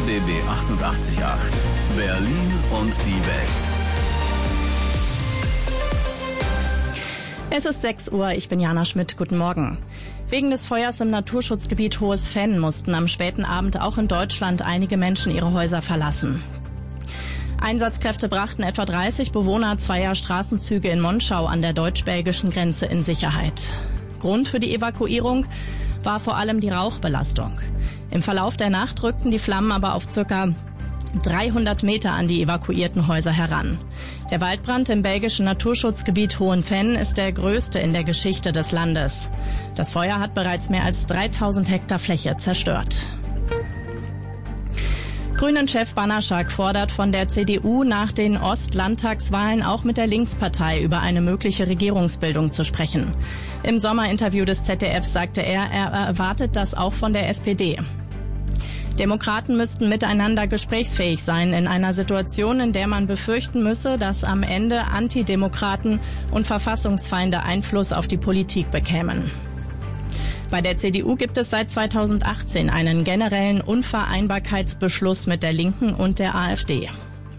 RBB 88.8. Berlin und die Welt. Es ist 6 Uhr, ich bin Jana Schmidt, guten Morgen. Wegen des Feuers im Naturschutzgebiet Hohes Venn mussten am späten Abend auch in Deutschland einige Menschen ihre Häuser verlassen. Einsatzkräfte brachten etwa 30 Bewohner zweier Straßenzüge in Monschau an der deutsch-belgischen Grenze in Sicherheit. Grund für die Evakuierung war vor allem die Rauchbelastung. Im Verlauf der Nacht rückten die Flammen aber auf ca. 300 Meter an die evakuierten Häuser heran. Der Waldbrand im belgischen Naturschutzgebiet Hohen Venn ist der größte in der Geschichte des Landes. Das Feuer hat bereits mehr als 3000 Hektar Fläche zerstört. Grünen-Chef Banaschak fordert von der CDU nach den Ostlandtagswahlen auch mit der Linkspartei über eine mögliche Regierungsbildung zu sprechen. Im Sommerinterview des ZDF sagte er erwartet das auch von der SPD. Demokraten müssten miteinander gesprächsfähig sein in einer Situation, in der man befürchten müsse, dass am Ende Antidemokraten und Verfassungsfeinde Einfluss auf die Politik bekämen. Bei der CDU gibt es seit 2018 einen generellen Unvereinbarkeitsbeschluss mit der Linken und der AfD.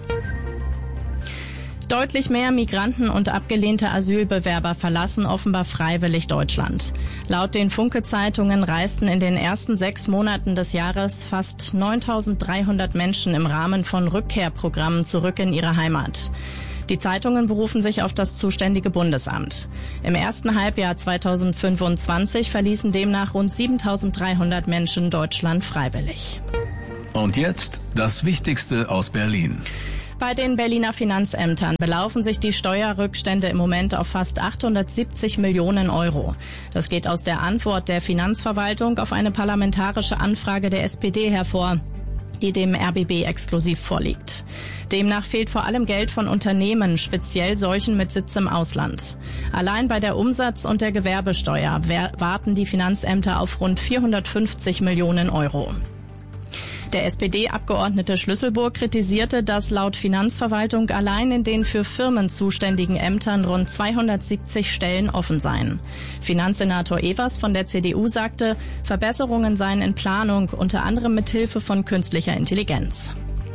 Deutlich mehr Migranten und abgelehnte Asylbewerber verlassen offenbar freiwillig Deutschland. Laut den Funke-Zeitungen reisten in den ersten 6 Monaten des Jahres fast 9.300 Menschen im Rahmen von Rückkehrprogrammen zurück in ihre Heimat. Die Zeitungen berufen sich auf das zuständige Bundesamt. Im ersten Halbjahr 2025 verließen demnach rund 7.300 Menschen Deutschland freiwillig. Und jetzt das Wichtigste aus Berlin. Bei den Berliner Finanzämtern belaufen sich die Steuerrückstände im Moment auf fast 870 Millionen Euro. Das geht aus der Antwort der Finanzverwaltung auf eine parlamentarische Anfrage der SPD hervor, die dem RBB exklusiv vorliegt. Demnach fehlt vor allem Geld von Unternehmen, speziell solchen mit Sitz im Ausland. Allein bei der Umsatz- und der Gewerbesteuer warten die Finanzämter auf rund 450 Millionen Euro. Der SPD-Abgeordnete Schlüsselburg kritisierte, dass laut Finanzverwaltung allein in den für Firmen zuständigen Ämtern rund 270 Stellen offen seien. Finanzsenator Evers von der CDU sagte, Verbesserungen seien in Planung, unter anderem mit Hilfe von künstlicher Intelligenz.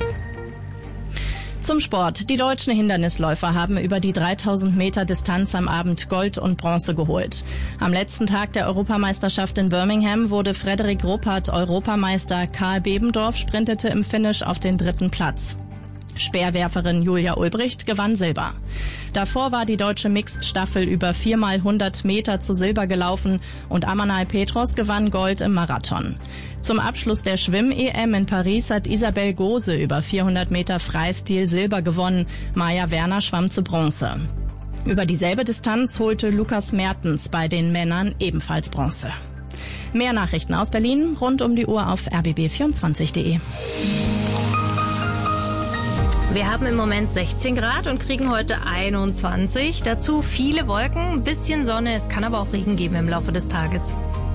Zum Sport. Die deutschen Hindernisläufer haben über die 3000 Meter Distanz am Abend Gold und Bronze geholt. Am letzten Tag der Europameisterschaft in Birmingham wurde Frederik Ruppert Europameister. Karl Bebendorf sprintete im Finish auf den 3. Platz. Speerwerferin Julia Ulbricht gewann Silber. Davor war die deutsche Mixed-Staffel über 4x100 Meter zu Silber gelaufen und Amanal Petros gewann Gold im Marathon. Zum Abschluss der Schwimm-EM in Paris hat Isabel Gose über 400 Meter Freistil Silber gewonnen. Maja Werner schwamm zu Bronze. Über dieselbe Distanz holte Lukas Mertens bei den Männern ebenfalls Bronze. Mehr Nachrichten aus Berlin rund um die Uhr auf rbb24.de. Wir haben im Moment 16 Grad und kriegen heute 21. Dazu viele Wolken, ein bisschen Sonne. Es kann aber auch Regen geben im Laufe des Tages.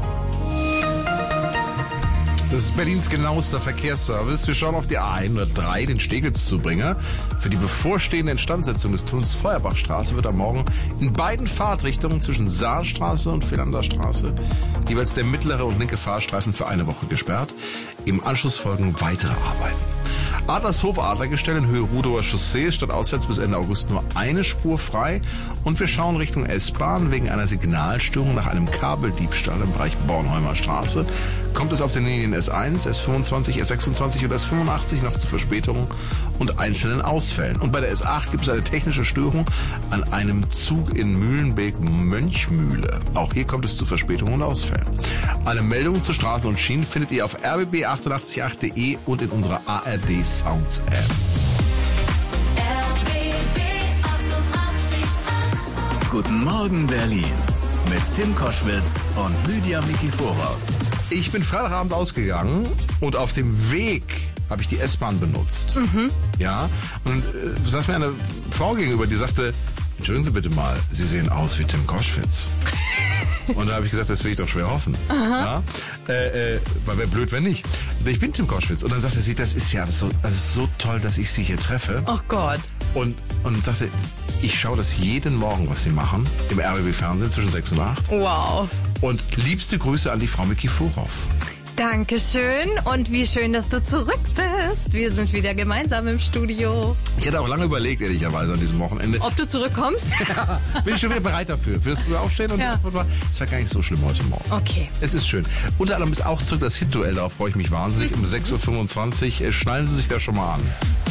Das ist Berlins genauester Verkehrsservice. Wir schauen auf die A103, den Steglitz-Zubringer. Für die bevorstehende Instandsetzung des Tunnels Feuerbachstraße wird am Morgen in beiden Fahrtrichtungen zwischen Saarstraße und Philanderstraße jeweils der mittlere und linke Fahrstreifen für eine Woche gesperrt. Im Anschluss folgen weitere Arbeiten. Adlershof Adlergestell in Höhe Rudower Chaussee statt auswärts bis Ende August nur eine Spur frei. Und wir schauen Richtung S-Bahn. Wegen einer Signalstörung nach einem Kabeldiebstahl im Bereich Bornholmer Straße kommt es auf den Linien S1, S25, S26 und S85 noch zu Verspätungen und einzelnen Ausfällen. Und bei der S8 gibt es eine technische Störung an einem Zug in Mühlenbeek-Mönchmühle. Auch hier kommt es zu Verspätungen und Ausfällen. Alle Meldungen zu Straßen und Schienen findet ihr auf rbb888.de und in unserer ARD Sounds App. Guten Morgen Berlin mit Tim Koschwitz und Lydia Mikiforov. Ich bin Freitagabend ausgegangen und auf dem Weg habe ich die S-Bahn benutzt. Ja, und saß mir eine Frau gegenüber, die sagte, entschuldigen Sie bitte mal, Sie sehen aus wie Tim Koschwitz. Und da habe ich gesagt, das will ich doch schwer hoffen. Ja? Weil wäre blöd, wenn nicht. Ich bin Tim Koschwitz. Und dann sagte sie, das ist ja so toll, dass ich Sie hier treffe. Oh Gott. Und sagte, ich schaue das jeden Morgen, was Sie machen, im RBB Fernsehen zwischen 6 und 8. Wow. Und liebste Grüße an die Frau Mikiforov. Dankeschön und wie schön, dass du zurück bist. Wir sind wieder gemeinsam im Studio. Ich hatte auch lange überlegt, ehrlicherweise, an diesem Wochenende. Ob du zurückkommst? Ja, bin ich schon wieder bereit dafür. Fürs frühe Aufstehen und es war gar nicht so schlimm heute Morgen. Okay. Es ist schön. Unter anderem ist auch zurück das Hit-Duell, darauf freue ich mich wahnsinnig. Um 6.25 Uhr schnallen Sie sich da schon mal an.